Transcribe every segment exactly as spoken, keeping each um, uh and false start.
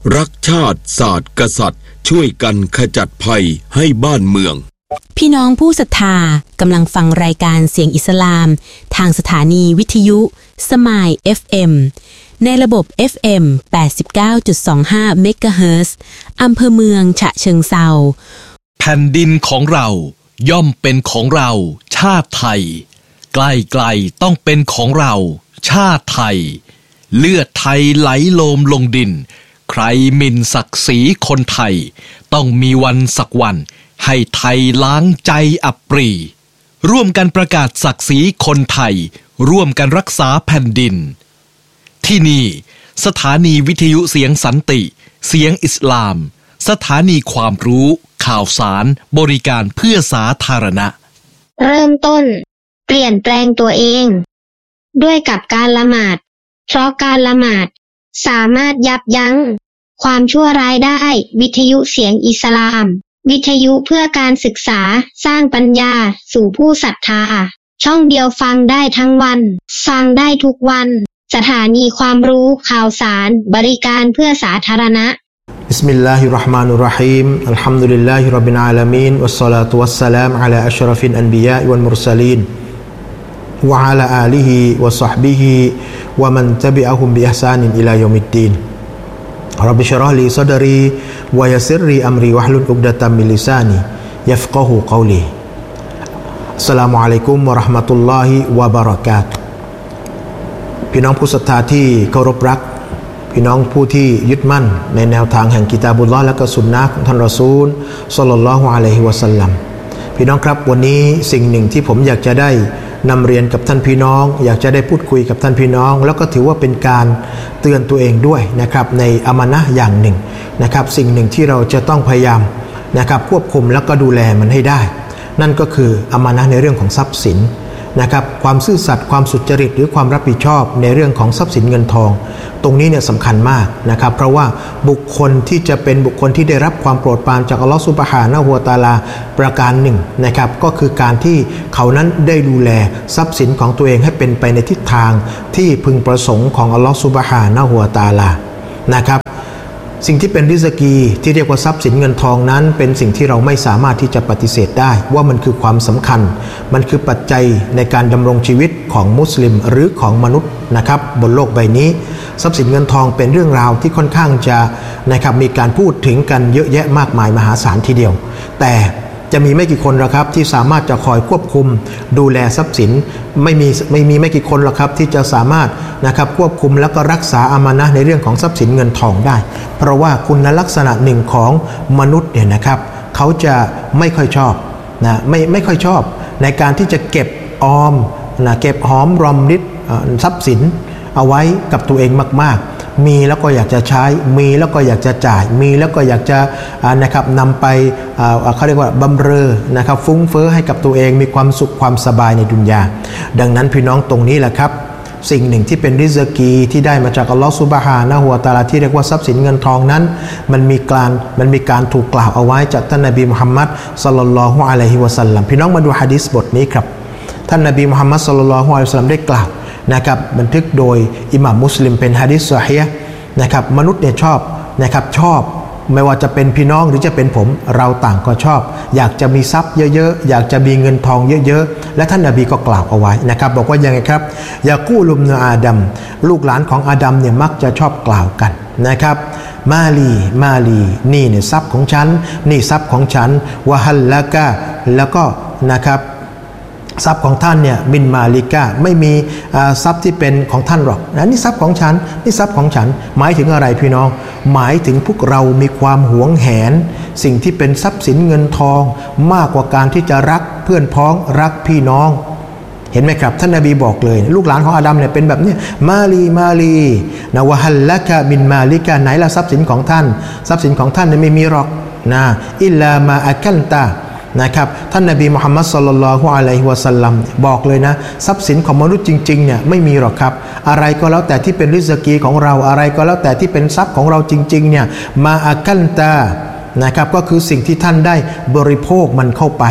รักชาติศาสตร์กษัตริย์ช่วยกันขจัดภัยให้บ้านเมืองพี่น้องผู้ศรัทธากำลังฟังรายการเสียงอิสลามทางสถานีวิทยุสมาย เอฟ เอ็ม ในระบบ เอฟ เอ็ม แปดสิบเก้าจุดสองห้า เมกะเฮิรตซ์อำเภอเมืองฉะเชิงเทราแผ่นดินของเราย่อมเป็นของเราชาติไทยใกล้ๆต้องเป็นของเราชาติไทยเลือดไทยไหลโลมลงดินใครหมิ่นศักดิ์ศรีคนไทยต้องมีวันสักวันให้ไทยล้างใจอับปรีร่วมกันประกาศศักดิ์ศรีคนไทยร่วมกันรักษาแผ่นดินที่นี่สถานีวิทยุเสียงสันติเสียงอิสลามสถานีความรู้ข่าวสารบริการเพื่อสาธารณะเริ่มต้นเปลี่ยนแปลงตัวเองด้วยกับการละหมาดเพราะการละหมาดสามารถยับยั้งความชั่วร้ายได้วิทยุเสียงอิสลามวิทยุเพื่อการศึกษาสร้างปัญญาสู่ผู้ศรัทธาช่องเดียวฟังได้ทั้งวันฟังได้ทุกวันสถานีความรู้ข่าวสารบริการเพื่อสาธารณะบิสมิลลาฮิรเราะห์มานิรเราะฮีมอัลฮัมดุลิลลาฮิร็อบบิลอาละมีนวัสศอลาตุวัสสลามอะลาอัชรฟิลอันบิยาวัลมุรซะลีนวะอะลาอาลิฮิวะศอฮบิฮิวะมันตะบิอะฮุมบิอิห์ซานินอิลายอมิดดีนร็อบบิชเราะห์ลีซอดรีวะยัสซิรลีอัมรีวะฮลุลอุกดะตัมมินลิซานียัฟกะฮูกอลีอัสสลามุอะลัยกุมวะเราะห์มะตุลลอฮิวะบะเราะกาตุฮ์พี่น้องผู้ศรัทธาที่เคารพรักพี่น้องผู้ที่ยึดมั่นในแนวทางแห่งกิตาบุลลอฮ์และก็สุนนะของท่านรอซูลศ็อลลัลลอฮุอะลัยฮิวะซัลลัมพี่น้องครับวันนี้สิ่งหนึ่งที่ผมอยากจะได้นำเรียนกับท่านพี่น้องอยากจะได้พูดคุยกับท่านพี่น้องแล้วก็ถือว่าเป็นการเตือนตัวเองด้วยนะครับในอามานะห์อย่างหนึ่งนะครับสิ่งหนึ่งที่เราจะต้องพยายามนะครับควบคุมแล้วก็ดูแลมันให้ได้นั่นก็คืออามานะห์ในเรื่องของทรัพย์สินนะครับความซื่อสัตย์ความสุจริตหรือความรับผิดชอบในเรื่องของทรัพย์สินเงินทองตรงนี้เนี่ยสำคัญมากนะครับเพราะว่าบุคคลที่จะเป็นบุคคลที่ได้รับความโปรดปรานจากอัลลอฮฺซุบฮานะฮูวะตะอาลาประการหนึ่งนะครับก็คือการที่เขานั้นได้ดูแลทรัพย์สินของตัวเองให้เป็นไปในทิศทางที่พึงประสงค์ของอัลลอฮฺซุบฮานะฮูวะตะอาลานะครับสิ่งที่เป็นริซกีที่เรียกว่าทรัพย์สินเงินทองนั้นเป็นสิ่งที่เราไม่สามารถที่จะปฏิเสธได้ว่ามันคือความสำคัญมันคือปัจจัยในการดำรงชีวิตของมุสลิมหรือของมนุษย์นะครับบนโลกใบนี้ทรัพย์สินเงินทองเป็นเรื่องราวที่ค่อนข้างจะนะครับมีการพูดถึงกันเยอะแยะมากมายมหาศาลทีเดียวแต่จะมีไม่กี่คนหรอกครับที่สามารถจะคอยควบคุมดูแลทรัพย์สินไม่มีไม่มีไม่กี่คนหรอกครับที่จะสามารถนะครับควบคุมแล้วก็รักษาอามานะห์ในเรื่องของทรัพย์สินเงินทองได้เพราะว่าคุณลักษณะหนึ่งของมนุษย์เนี่ยนะครับเขาจะไม่ค่อยชอบนะไม่ไม่ค่อยชอบในการที่จะเก็บออมนะเก็บหอมรอมริบทรัพย์สินเอาไว้กับตัวเองมากๆมีแล้วก็อยากจะใช้มีแล้วก็อยากจะจ่ายมีแล้วก็อยากจะนะครับนำไปเขาเรียกว่าบำเรอนะครับฟุ้งเฟ้อให้กับตัวเองมีความสุขความสบายในดุนยาดังนั้นพี่น้องตรงนี้แหละครับสิ่งหนึ่งที่เป็นริซกีที่ได้มาจากอัลลอฮฺซุบฮานะฮูวะตะอาลาที่เรียกว่าทรัพย์สินเงินทองนั้นมันมีการมันมีการถูกกล่าวเอาไว้จากท่านนบีมุฮัมมัดศ็อลลัลลอฮุอะลัยฮิวะซัลลัมพี่น้องมาดูหะดีษบทนี้ครับท่านนบีมุฮัมมัดศ็อลลัลลอฮุอะลัยฮิวะซัลลัมได้กล่าวนะครับบันทึกโดยอิหม่ามมุสลิมเป็นหะดีษซอฮีฮ์นะครับมนุษย์เนี่ยชอบนะครับชอบไม่ว่าจะเป็นพี่น้องหรือจะเป็นผมเราต่างก็ชอบอยากจะมีทรัพย์เยอะๆอยากจะมีเงินทองเยอะๆและท่านนบีก็กล่าวเอาไว้นะครับบอกว่ายังไงครับยากูลุมนอาดัมลูกหลานของอาดัมเนี่ยมักจะชอบกล่าวกันนะครับมาลีมาลีนี่เนี่ยทรัพย์ของฉันนี่ทรัพย์ของฉันวะฮัลละกะแล้วก็นะครับทรัพย์ของท่านเนี่ยมินมาลิกะไม่มีทรัพย์ที่เป็นของท่านหรอกนะนี่ทรัพย์ของฉันนี่ทรัพย์ของฉันหมายถึงอะไรพี่น้องหมายถึงพวกเรามีความหวงแหนสิ่งที่เป็นทรัพย์สินเงินทองมากกว่าการที่จะรักเพื่อนพ้องรักพี่น้องเห็นไหมครับท่านนบีบอกเลยลูกหลานของอาดัมเนี่ยเป็นแบบนี้มาลีมาลีนะวะฮัลละกะมินมาลิกะไหนละทรัพย์สินของท่านทรัพย์สินของท่านเนี่ยไม่มีหรอกนะอิลลามาอักัลตานะครับท่านนบีมุฮัมมัดศ็อลลัลลอฮุอะลัยฮิวะซัลลัมบอกเลยนะทรัพย์สินของมนุษย์จริงๆเนี่ยไม่มีหรอกครับอะไรก็แล้วแต่ที่เป็นริซกีของเราอะไรก็แล้วแต่ที่เป็นทรัพย์ของเราจริงๆเนี่ยมาอักัลตานะครับก็คือสิ่งที่ท่านได้บริโภคมันเข้าไป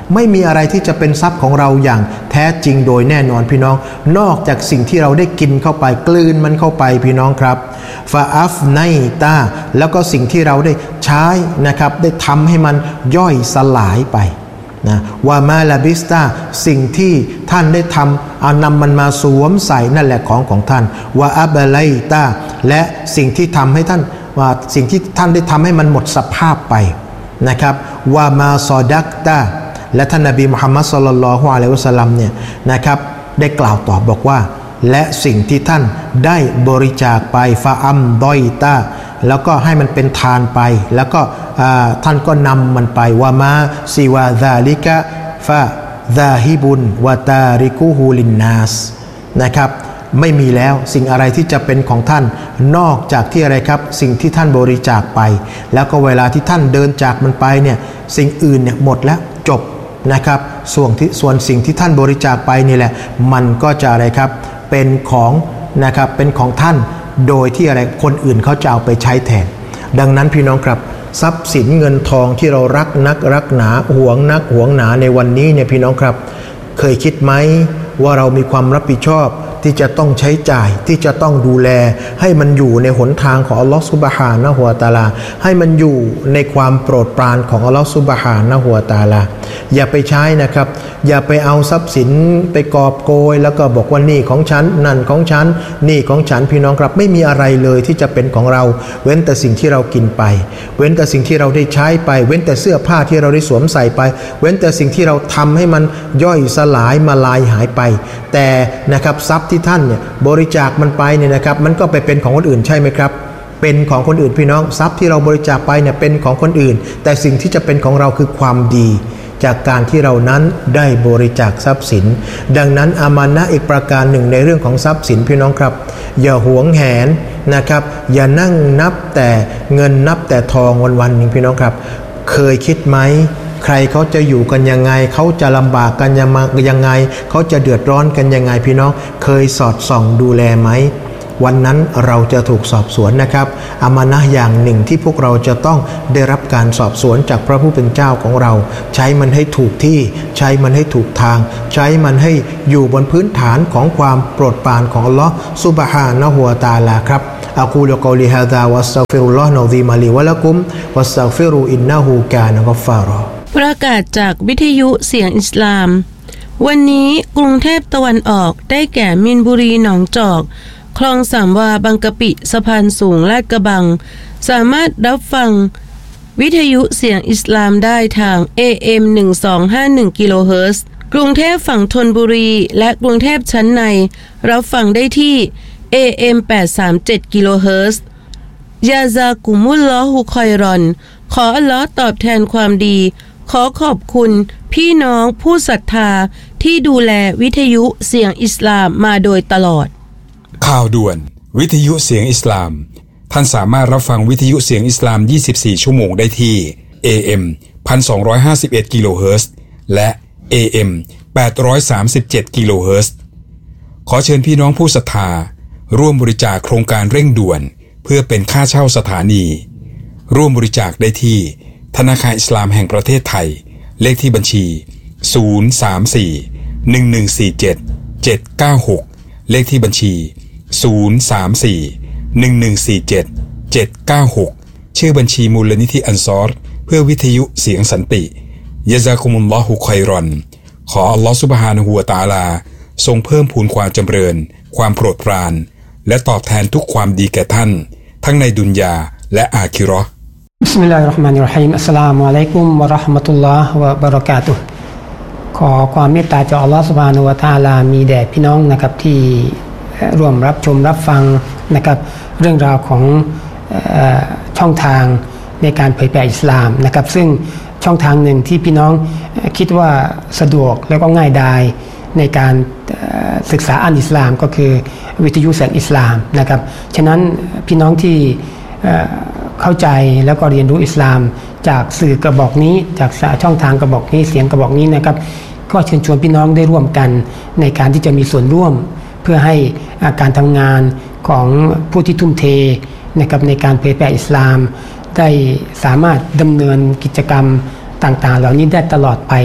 ไม่มีอะไรที่จะเป็นทรัพย์ของเราอย่างแท้จริงโดยแน่นอนพี่น้องนอกจากสิ่งที่เราได้กินเข้าไปกลืนมันเข้าไปพี่น้องครับฟาอัฟไนตาแล้วก็สิ่งที่เราได้ใช้นะครับได้ทำให้มันย่อยสลายไปนะว่ามาลาบิสตาสิ่งที่ท่านได้ทำเอานำมันมาสวมใส่นั่นแหละของของท่านว่าอับไลตาและสิ่งที่ทำให้ท่านว่าสิ่งที่ท่านได้ทำให้มันหมดสภาพไปนะครับว่ามาซอดักตาและท่านนบีมุฮัมมัดศ็อลลัลลอฮุอะลัยฮิวะซัลลัมเนี่ยนะครับได้กล่าวตอบบอกว่าและสิ่งที่ท่านได้บริจาคไปฟาอัมดอยตาแล้วก็ให้มันเป็นทานไปแล้วก็ท่านก็นำมันไปว่ามาซิวาซาลิกะฟาซาฮิบุนวะตาริกูฮูลินนัสนะครับไม่มีแล้วสิ่งอะไรที่จะเป็นของท่านนอกจากที่อะไรครับสิ่งที่ท่านบริจาคไปแล้วก็เวลาที่ท่านเดินจากมันไปเนี่ยสิ่งอื่นเนี่ยหมดแล้วจบนะครับส่วนที่ส่วนสิ่งที่ท่านบริจาคไปนี่แหละมันก็จะอะไรครับเป็นของนะครับเป็นของท่านโดยที่อะไรคนอื่นเขาจะเอาไปใช้แทนดังนั้นพี่น้องครับทรัพย์สินเงินทองที่เรารักนักรักหนาหวงนักหวงหนาในวันนี้เนี่ยพี่น้องครับเคยคิดไหมว่าเรามีความรับผิดชอบที่จะต้องใช้จ่ายที่จะต้องดูแลให้มันอยู่ในหนทางของอัลลอฮฺซุบฮานะฮูวะตะอาลาให้มันอยู่ในความโปรดปรานของอัลลอฮฺซุบฮานะฮูวะตะอาลาอย่าไปใช้นะครับอย่าไปเอาทรัพย์สินไปกอบโกยแล้วก็บอกว่านี่ของฉันนั่นของฉันนี่ของฉันพี่น้องครับไม่มีอะไรเลยที่จะเป็นของเราเว้นแต่สิ่งที่เรากินไปเว้นแต่สิ่งที่เราได้ใช้ไปเว้นแต่เสื้อผ้าที่เราได้สวมใส่ไปเว้นแต่สิ่งที่เราทำให้มันย่อยสลายมาลายหายไปแต่นะครับทรัพย์ที่ท่านเนี่ยบริจาคมันไปเนี่ยนะครับมันก็ไปเป็นของคนอื่นใช่ไหมครับเป็นของคนอื่นพี่น้องทรัพย์ที่เราบริจาคไปเนี่ยเป็นของคนอื่นแต่สิ่งที่จะเป็นของเราคือความดีจากการที่เรานั้นได้บริจาคทรัพย์สินดังนั้นอามานะห์อีกประการหนึ่งในเรื่องของทรัพย์สินพี่น้องครับอย่าหวงแหนนะครับอย่านั่งนับแต่เงินนับแต่ทองวันๆนึงพี่น้องครับเคยคิดไหมใครเขาจะอยู่กันยังไงเขาจะลำบากกันยังไงเขาจะเดือดร้อนกันยังไงพี่น้องเคยสอดส่องดูแลไหมวันนั้นเราจะถูกสอบสวนนะครับอามานะห์อย่างหนึ่งที่พวกเราจะต้องได้รับการสอบสวนจากพระผู้เป็นเจ้าของเราใช้มันให้ถูกที่ใช้มันให้ถูกทางใช้มันให้อยู่บนพื้นฐานของความโปรดปรานของอัลลอฮฺซุบฮานะฮูวะตะอาลาครับอะกูลุกอลิฮาซาวัสตัฆฟิรุลลอฮ์นะซีมาลีวะละกุมวัสตัฆฟิรุอินนะฮูกานะกัฟฟารอประกาศจากวิทยุเสียงอิสลามวันนี้กรุงเทพตะวันออกได้แก่มินบุรีหนองจอกคลองสามวาบางกะปิสะพานสูงลาดกระบังสามารถรับฟังวิทยุเสียงอิสลามได้ทาง เอ เอ็ม หนึ่งสองห้าหนึ่ง กิโลเฮิรตซ์กรุงเทพฝั่งธนบุรีและกรุงเทพชั้นในรับฟังได้ที่ เอ เอ็ม แปดสามเจ็ด กิโลเฮิรตซ์ยาซากุมุลลอฮุคอยรอนขออัลเลาะห์ตอบแทนความดีขอขอบคุณพี่น้องผู้ศรัทธาที่ดูแลวิทยุเสียงอิสลามมาโดยตลอดข่าวด่วนวิทยุเสียงอิสลามท่านสามารถรับฟังวิทยุเสียงอิสลามยี่สิบสี่ชั่วโมงได้ที่ เอ เอ็ม หนึ่งพันสองร้อยห้าสิบเอ็ด กิโลเฮิรตซ์และ เอ เอ็ม แปดร้อยสามสิบเจ็ด กิโลเฮิรตซ์ขอเชิญพี่น้องผู้ศรัทธาร่วมบริจาคโครงการเร่งด่วนเพื่อเป็นค่าเช่าสถานีร่วมบริจาคได้ที่ธนาคารอิสลามแห่งประเทศไทยเลขที่บัญชีศูนย์ สาม สี่ หนึ่ง หนึ่ง สี่ เจ็ด เจ็ด เก้า หกเลขที่บัญชีศูนย์ สาม สี่ หนึ่ง หนึ่ง สี่ เจ็ด เจ็ด เก้า หกชื่อบัญชีมูลนิธิอันซอรเพื่อวิทยุเสียงสันติยะซากุมุลลอฮุคอยรอนขออัลลอฮฺซุบฮานะฮูวะตะอาลาทรงเพิ่มพูนความจำเริญความโปรดปรานและตอบแทนทุกความดีแก่ท่านทั้งในดุนยาและอาคิเราะห์บิสมิลลาฮิรเราะห์มานิรเราะฮีมอัสสลามุอะลัยกุมวะเราะห์มะตุลลอฮ์วะบะเราะกาตุฮ์ขอความเมตตาจากอัลลอฮฺซุบฮานะฮูวะตะอาลามีแด่พี่น้องนะครับที่ร่วมรับชมรับฟังนะครับเรื่องราวของเอ่อช่องทางในการเผยแผ่อิสลามนะครับซึ่งช่องทางหนึ่งที่พี่น้องคิดว่าสะดวกแล้วก็ง่ายดายในการศึกษาอันอิสลามก็คือวิทยุเสียงอิสลามนะครับฉะนั้นพี่น้องที่เข้าใจแล้วก็เรียนรู้อิสลามจากสื่อกระบอกนี้จากช่องทางกระบอกนี้เสียงกระบอกนี้นะครับก็เชิญชวนพี่น้องได้ร่วมกันในการที่จะมีส่วนร่วมเพื่อให้การทำงานของผู้ที่ทุ่มเทนะครับในการเผยแผ่อิสลามได้สามารถดำเนินกิจกรรมต่างๆเหล่านี้ได้ตลอดไป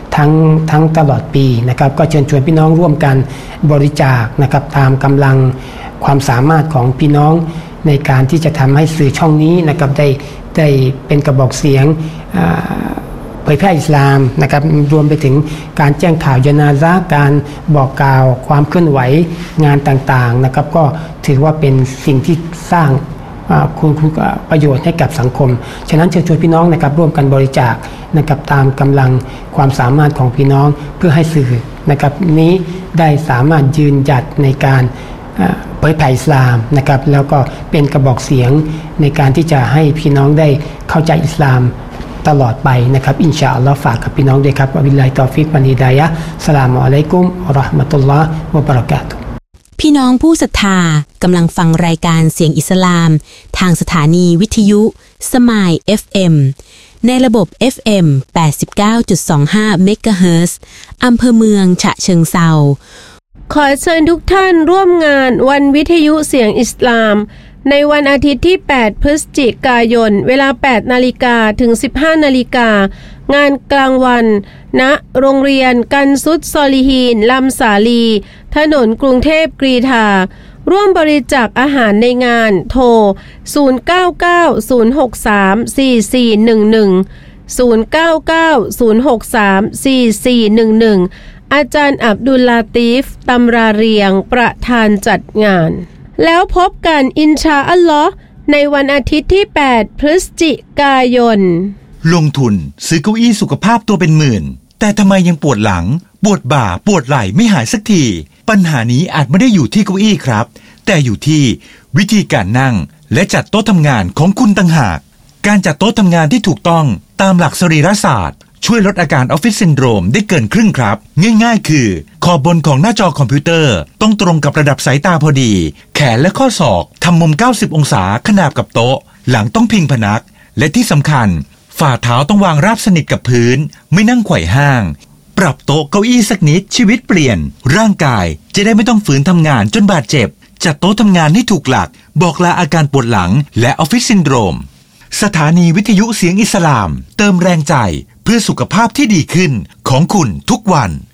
ทั้งทั้งตลอดปีนะครับก็เชิญชวนพี่น้องร่วมกันบริจาคนะครับตามกำลังความสามารถของพี่น้องในการที่จะทำให้สื่อช่องนี้นะครับได้ได้เป็นกระบอกเสียงเผยแพร่อิสลามนะครับรวมไปถึงการแจ้งข่าวยานาซะห์การบอกกล่าวความเคลื่อนไหวงานต่างๆนะครับก็ถือว่าเป็นสิ่งที่สร้างคุณประโยชน์ให้กับสังคมฉะนั้นเชิญชวนพี่น้องนะครับร่วมกันบริจาคนะครับตามกำลังความสามารถของพี่น้องเพื่อให้สื่อนะครับนี้ได้สามารถยืนหยัดในการเผยแผ่อิสลามนะครับแล้วก็เป็นกระบอกเสียงในการที่จะให้พี่น้องได้เข้าใจอิสลามตลอดไปนะครับอินชาอัลลอฮ์ฝากกับพี่น้องด้วยครับวะบิลลาฮิตอฟิกวัลฮิดายะฮ์อัสสลามุอะลัยกุมวะเราะห์มะตุลลอฮ์วะบะเราะกาตุฮ์พี่น้องผู้ศรัทธากำลังฟังรายการเสียงอิสลามทางสถานีวิทยุสมาย เอฟ เอ็ม ในระบบ เอฟ เอ็ม แปดสิบเก้าจุดสองห้า เมกะเฮิรตซ์อำเภอเมืองฉะเชิงเทราขอเชิญทุกท่านร่วมงานวันวิทยุเสียงอิสลามในวันอาทิตย์ที่แปดพฤศจิกายนเวลา แปดนาฬิกา ถึง สิบห้านาฬิกางานกลางวันณโรงเรียนกันซุดซอลิฮีนลำสาลีถนนกรุงเทพกรีฑาร่วมบริจาคอาหารในงานโทรศูนย์ เก้า เก้า ศูนย์ หก สาม สี่ สี่ หนึ่ง หนึ่ง ศูนย์ เก้า เก้า ศูนย์ หก สาม สี่ สี่ หนึ่ง หนึ่งอาจารย์อับดุลลาตีฟตำราเรียงประธานจัดงานแล้วพบกันอินชาอัลลอฮ์ในวันอาทิตย์ที่แปดพฤศจิกายนลงทุนซื้อเก้าอี้สุขภาพตัวเป็นหมื่นแต่ทำไมยังปวดหลังปวดบ่าปวดไหล่ไม่หายสักทีปัญหานี้อาจไม่ได้อยู่ที่เก้าอี้ครับแต่อยู่ที่วิธีการนั่งและจัดโต๊ะทำงานของคุณต่างหากการจัดโต๊ะทำงานที่ถูกต้องตามหลักสรีรศาสตร์ช่วยลดอาการออฟฟิศซินโดรมได้เกินครึ่งครับง่ายๆคือขอบบนของหน้าจอคอมพิวเตอร์ต้องตรงกับระดับสายตาพอดีแขนและข้อศอกทำมุมเก้าสิบองศาขนาบกับโต๊ะหลังต้องพิงพนักและที่สำคัญฝ่าเท้าต้องวางราบสนิทกับพื้นไม่นั่งไขว่ห้างปรับโต๊ะเก้าอี้สักนิดชีวิตเปลี่ยนร่างกายจะได้ไม่ต้องฝืนทำงานจนบาดเจ็บจัดโต๊ะทำงานให้ถูกหลักบอกลาอาการปวดหลังและออฟฟิศซินโดรมสถานีวิทยุเสียงอิสลามเติมแรงใจเพื่อสุขภาพที่ดีขึ้นของคุณทุกวัน